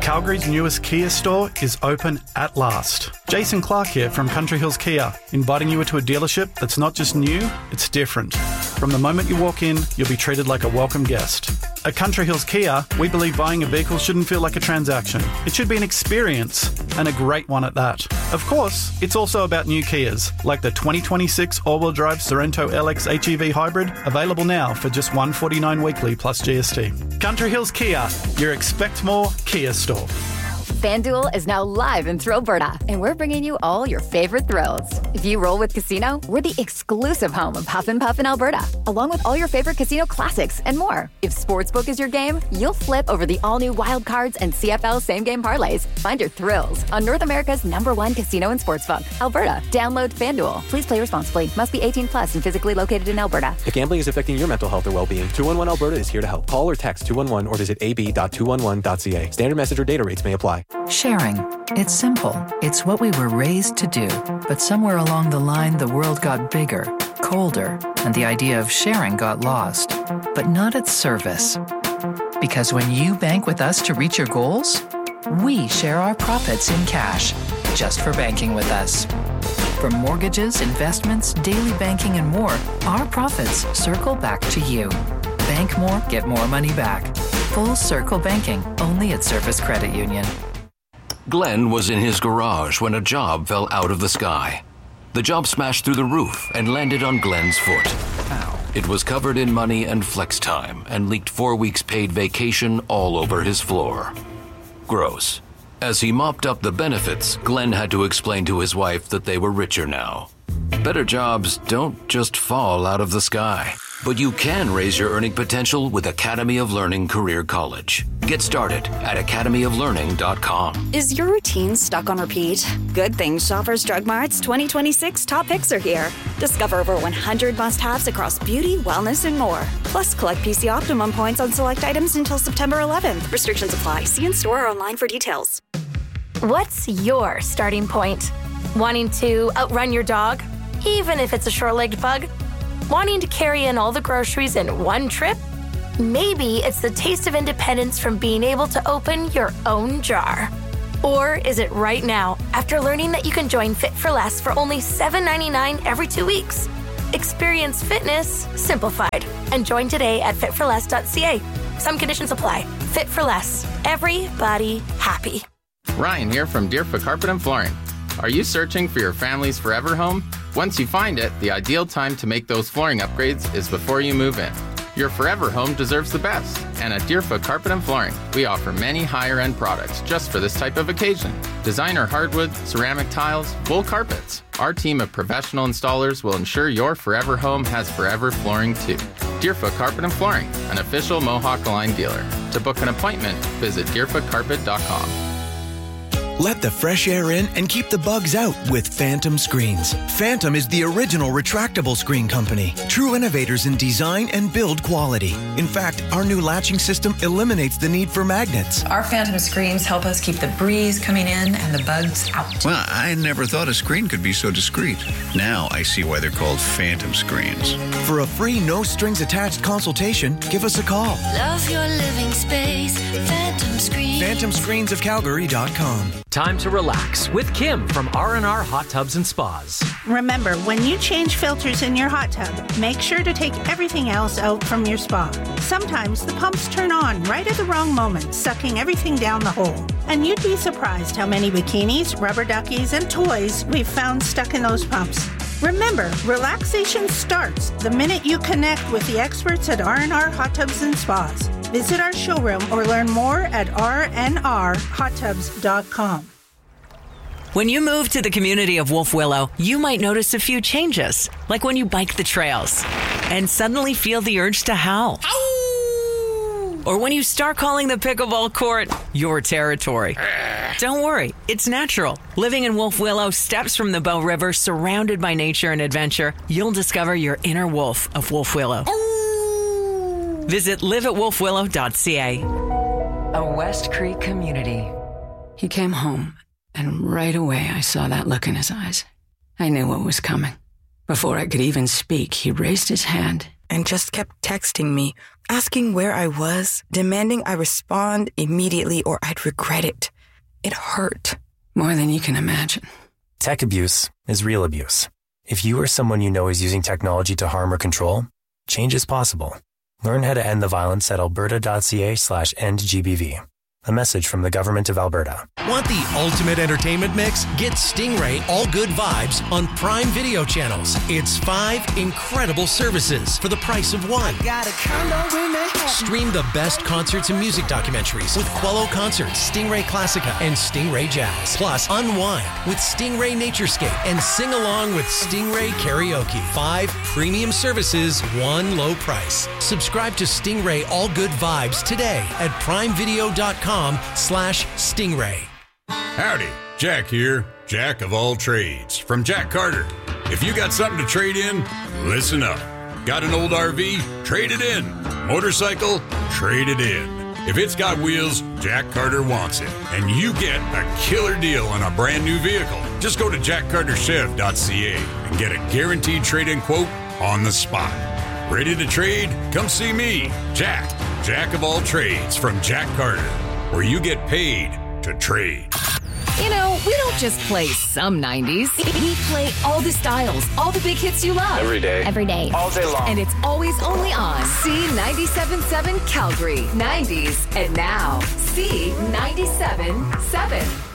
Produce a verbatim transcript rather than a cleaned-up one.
Calgary's newest Kia store is open at last. Jason Clark here from Country Hills Kia, inviting you into a dealership that's not just new, it's different. From the moment you walk in, you'll be treated like a welcome guest. At Country Hills Kia, we believe buying a vehicle shouldn't feel like a transaction. It should be an experience, and a great one at that. Of course, it's also about new Kias, like the twenty twenty-six all-wheel drive Sorento L X H E V Hybrid, available now for just one hundred forty-nine dollars weekly plus G S T. Country Hills Kia, your expect more Kia store. FanDuel is now live in Thrillberta, and we're bringing you all your favorite thrills. If you roll with Casino, we're the exclusive home of Huff and Puff in Alberta, along with all your favorite casino classics and more. If Sportsbook is your game, you'll flip over the all-new Wild Cards and C F L same-game parlays. Find your thrills on North America's number one casino and sportsbook, Alberta. Download FanDuel. Please play responsibly. Must be eighteen plus and physically located in Alberta. If gambling is affecting your mental health or well-being, two one one Alberta is here to help. Call or text two one one or visit a b dot two one one dot c a. Standard message or data rates may apply. Sharing. It's simple. It's what we were raised to do. But somewhere along the line, the world got bigger, colder, and the idea of sharing got lost. But not at Service. Because when you bank with us to reach your goals, we share our profits in cash, just for banking with us. From mortgages, investments, daily banking, and more, our profits circle back to you. Bank more, get more money back. Full circle banking, only at Service Credit Union. Glenn was in his garage when a job fell out of the sky. The job smashed through the roof and landed on Glenn's foot. Ow. It was covered in money and flex time and leaked four weeks paid vacation all over his floor. Gross. As he mopped up the benefits, Glenn had to explain to his wife that they were richer now. Better jobs don't just fall out of the sky. But you can raise your earning potential with Academy of Learning Career College. Get started at academy of learning dot com. Is your routine stuck on repeat? Good thing Shoppers Drug Mart's twenty twenty-six top picks are here. Discover over one hundred must-haves across beauty, wellness, and more. Plus, collect P C Optimum points on select items until September eleventh. Restrictions apply. See in store or online for details. What's your starting point? Wanting to outrun your dog, even if it's a short-legged pug? Wanting to carry in all the groceries in one trip? Maybe it's the taste of independence from being able to open your own jar. Or is it right now, after learning that you can join Fit for Less for only seven dollars and ninety-nine cents every two weeks? Experience fitness simplified and join today at fit for less dot c a. Some conditions apply. Fit for Less. Everybody happy. Ryan here from Deerfoot Carpet and Flooring. Are you searching for your family's forever home? Once you find it, the ideal time to make those flooring upgrades is before you move in. Your forever home deserves the best, and at Deerfoot Carpet and Flooring, we offer many higher-end products just for this type of occasion. Designer hardwood, ceramic tiles, wool carpets. Our team of professional installers will ensure your forever home has forever flooring too. Deerfoot Carpet and Flooring, an official Mohawk Line dealer. To book an appointment, visit deerfoot carpet dot com. Let the fresh air in and keep the bugs out with Phantom Screens. Phantom is the original retractable screen company. True innovators in design and build quality. In fact, our new latching system eliminates the need for magnets. Our Phantom Screens help us keep the breeze coming in and the bugs out. Well, I never thought a screen could be so discreet. Now I see why they're called Phantom Screens. For a free, no-strings-attached consultation, give us a call. Love your living space. Phantom Screens. phantom screens of calgary dot com. Time to relax with Kim from R and R Hot Tubs and Spas. Remember, when you change filters in your hot tub, make sure to take everything else out from your spa. Sometimes the pumps turn on right at the wrong moment, sucking everything down the hole. And you'd be surprised how many bikinis, rubber duckies, and toys we've found stuck in those pumps. Remember, relaxation starts the minute you connect with the experts at R and R Hot Tubs and Spas. Visit our showroom or learn more at r n r hot tubs dot com. When you move to the community of Wolf Willow, you might notice a few changes, like when you bike the trails and suddenly feel the urge to howl. Ow! Or when you start calling the pickleball court your territory. Don't worry, it's natural. Living in Wolf Willow, steps from the Bow River, surrounded by nature and adventure, you'll discover your inner wolf of Wolf Willow. Visit live at wolf willow dot c a. A West Creek community. He came home, and right away I saw that look in his eyes. I knew what was coming. Before I could even speak, he raised his hand and just kept texting me, asking where I was, demanding I respond immediately or I'd regret it. It hurt. More than you can imagine. Tech abuse is real abuse. If you or someone you know is using technology to harm or control, change is possible. Learn how to end the violence at alberta.ca slash endgbv. A message from the Government of Alberta. Want the ultimate entertainment mix? Get Stingray All Good Vibes on Prime Video channels. It's five incredible services for the price of one. Got a condo in Manhattan. Stream the best concerts and music documentaries with Quello Concerts, Stingray Classica, and Stingray Jazz. Plus, unwind with Stingray Naturescape and sing along with Stingray Karaoke. Five premium services, one low price. Subscribe to Stingray All Good Vibes today at primevideo dot com slash Stingray. Howdy, Jack here, Jack of all trades, from Jack Carter. If you got something to trade in, listen up. Got an old R V? Trade it in. Motorcycle? Trade it in. If it's got wheels, Jack Carter wants it. And you get a killer deal on a brand new vehicle. Just go to jack carter chev dot c a and get a guaranteed trade-in quote on the spot. Ready to trade? Come see me, Jack, Jack of all trades, from Jack Carter, where you get paid to trade. You know, we don't just play some nineties. We play all the styles, all the big hits you love. Every day. Every day. All day long. And it's always only on C ninety-seven point seven Calgary. nineties. And now, C ninety-seven point seven.